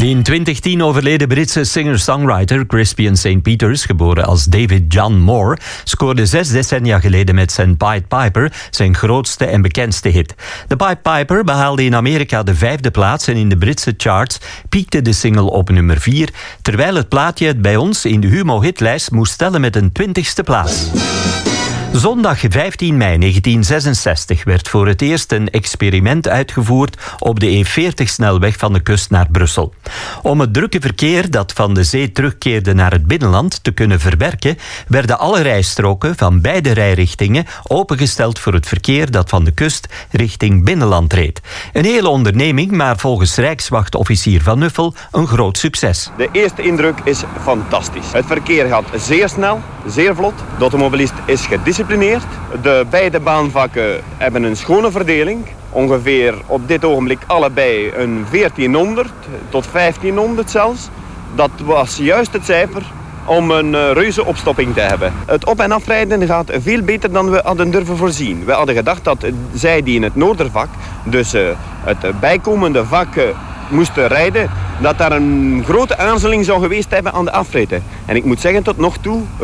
De in 2010 overleden Britse singer-songwriter Crispian St. Peters, geboren als David John Moore, scoorde 6 decennia geleden met zijn Pied Piper zijn grootste en bekendste hit. De Pied Piper behaalde in Amerika de 5e plaats en in de Britse charts piekte de single op nummer 4, terwijl het plaatje het bij ons in de Humo-hitlijst moest tellen met een 20e plaats. Zondag 15 mei 1966 werd voor het eerst een experiment uitgevoerd op de E40-snelweg van de kust naar Brussel. Om het drukke verkeer dat van de zee terugkeerde naar het binnenland te kunnen verwerken, werden alle rijstroken van beide rijrichtingen opengesteld voor het verkeer dat van de kust richting binnenland reed. Een hele onderneming, maar volgens Rijkswachtofficier Van Nuffel een groot succes. De eerste indruk is fantastisch. Het verkeer gaat zeer snel, zeer vlot. De automobilist is gedisciplineerd. De beide baanvakken hebben een schone verdeling. Ongeveer op dit ogenblik allebei een 1400 tot 1500 zelfs. Dat was juist het cijfer om een reuze opstopping te hebben. Het op- en afrijden gaat veel beter dan we hadden durven voorzien. We hadden gedacht dat zij die in het noordervak, dus het bijkomende vak, moesten rijden, dat daar een grote aarzeling zou geweest hebben aan de afritten. En ik moet zeggen, tot nog toe